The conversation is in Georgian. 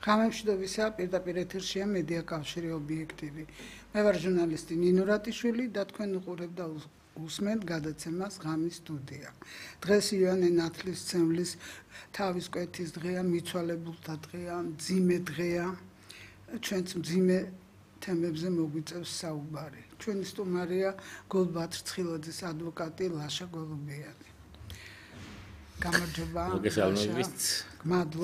ღამემშვიდობისა, პირდაპირ ეთერშია მედია კავშირი ობიექტივი. მე ვარ ჟურნალისტი ნინო რატიშვილი და თქვენ უყურებთ და უსმენთ გადაცემას ღამის სტუდია. დღეს ივანე ნათლისმცემლის თავის კვეთის დღეა, მიცვალებულთა დღეა, მძიმე დღეა. ჩვენც მძიმე თემებზე მოგვიწევს საუბარი. ჩვენი სტუმარია გულბათ ცხილაძის ადვოკატი ლაშა გოლუბიანი. გამარჯობა. მოგესალმებით. მადლობა